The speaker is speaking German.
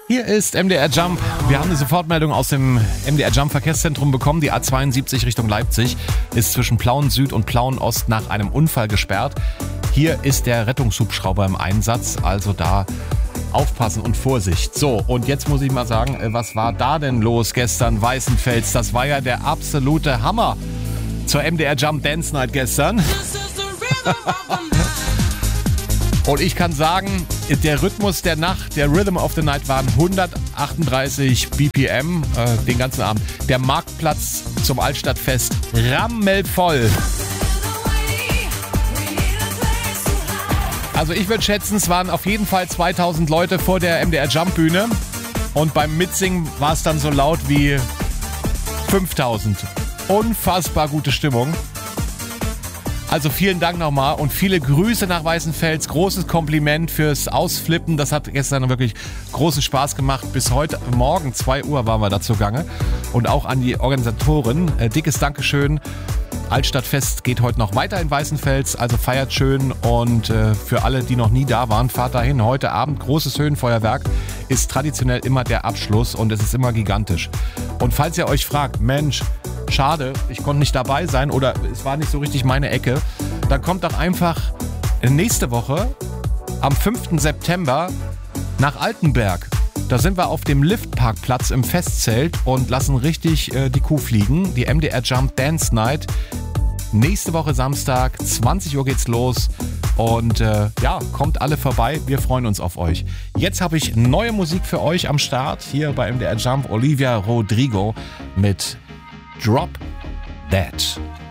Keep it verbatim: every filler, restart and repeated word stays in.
Hier ist M D R Jump. Wir haben eine Sofortmeldung aus dem M D R Jump Verkehrszentrum bekommen. Die A zweiundsiebzig Richtung Leipzig ist zwischen Plauen Süd und Plauen Ost nach einem Unfall gesperrt. Hier ist der Rettungshubschrauber im Einsatz, also da aufpassen und Vorsicht. So, und jetzt muss ich mal sagen, was war da denn los gestern, Weißenfels? Das war ja der absolute Hammer zur M D R Jump Dance Night gestern. Und ich kann sagen, der Rhythmus der Nacht, der Rhythm of the Night waren hundertachtunddreißig B P M äh, den ganzen Abend. Der Marktplatz zum Altstadtfest rammelvoll. Also ich würde schätzen, es waren auf jeden Fall zweitausend Leute vor der M D R Jump Bühne. Und beim Mitsingen war es dann so laut wie fünftausend. Unfassbar gute Stimmung. Also vielen Dank nochmal und viele Grüße nach Weißenfels. Großes Kompliment fürs Ausflippen. Das hat gestern wirklich großen Spaß gemacht. Bis heute Morgen zwei Uhr waren wir da zugange. Und auch an die Organisatoren. Äh, dickes Dankeschön. Altstadtfest geht heute noch weiter in Weißenfels. Also feiert schön. Und äh, für alle, die noch nie da waren, fahrt dahin. Heute Abend großes Höhenfeuerwerk. Ist traditionell immer der Abschluss und es ist immer gigantisch. Und falls ihr euch fragt, Mensch, schade, ich konnte nicht dabei sein oder es war nicht so richtig meine Ecke, dann kommt doch einfach nächste Woche am fünften September nach Altenberg. Da sind wir auf dem Liftparkplatz im Festzelt und lassen richtig äh, die Kuh fliegen. Die M D R Jump Dance Night. Nächste Woche Samstag, zwanzig Uhr geht's los. Und äh, ja, kommt alle vorbei. Wir freuen uns auf euch. Jetzt habe ich neue Musik für euch am Start. Hier bei M D R Jump. Olivia Rodrigo mit Drop Dead.